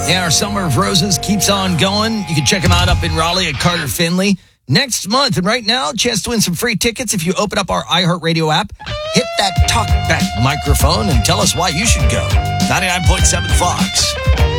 Yeah, our Summer of Roses keeps on going. You can check them out up in Raleigh at Carter Finley next month. And right now, chance to win some free tickets if you open up our iHeartRadio app, hit that talk back microphone, and tell us why you should go. 99.7 Fox.